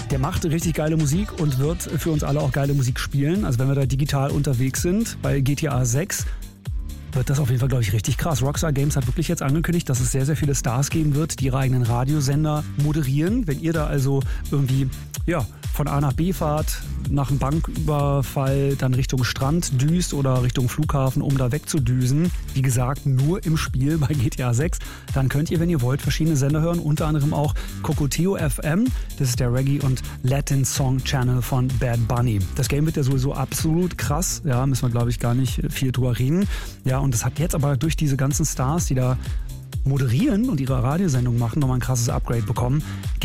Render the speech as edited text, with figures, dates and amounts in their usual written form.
Der macht richtig geile Musik und wird für uns alle auch geile Musik spielen. Also wenn wir da digital unterwegs sind bei GTA 6, wird das auf jeden Fall, glaube ich, richtig krass. Rockstar Games hat wirklich jetzt angekündigt, dass es sehr, sehr viele Stars geben wird, die ihre eigenen Radiosender moderieren. Wenn ihr da also irgendwie von A nach B fahrt, nach einem Banküberfall dann Richtung Strand düst oder Richtung Flughafen, um da wegzudüsen, wie gesagt, nur im Spiel bei GTA 6, dann könnt ihr, wenn ihr wollt, verschiedene Sender hören, unter anderem auch Cocoteo FM, das ist der Reggae- und Latin-Song-Channel von Bad Bunny. Das Game wird ja sowieso absolut krass, ja, müssen wir, glaube ich, gar nicht viel drüber reden. Ja, und das hat jetzt aber durch diese ganzen Stars, die da moderieren und ihre Radiosendung machen, nochmal ein krasses Upgrade bekommen.